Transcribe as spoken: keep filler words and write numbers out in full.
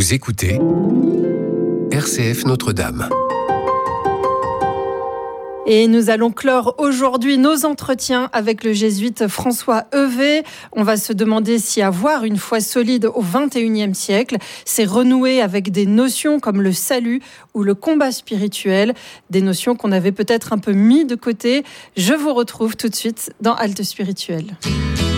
Vous écoutez R C F Notre-Dame. Et nous allons clore aujourd'hui nos entretiens avec le jésuite François Heuvet. On va se demander si avoir une foi solide au vingt et unième siècle, c'est renouer avec des notions comme le salut ou le combat spirituel, des notions qu'on avait peut-être un peu mis de côté. Je vous retrouve tout de suite dans Halte Spirituelle.